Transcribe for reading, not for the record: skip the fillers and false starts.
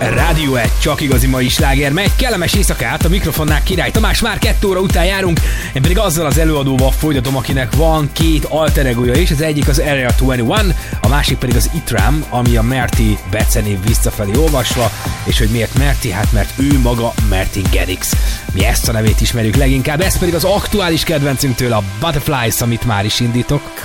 Rádió 1, csak igazi mai sláger megy. Kellemes éjszakát, a mikrofonnál Király Tamás, már 2 óra után járunk. Én pedig azzal az előadóval folytatom, akinek van 2 alter egója is. Az egyik az Area 21, a másik pedig az Itram, ami a Merti becenév visszafelé olvasva. És hogy miért Merti? Hát mert ő maga Martin Garrix. Mi ezt a nevét ismerjük leginkább, ez pedig az aktuális kedvencünktől, a Butterflies, amit már is indítok.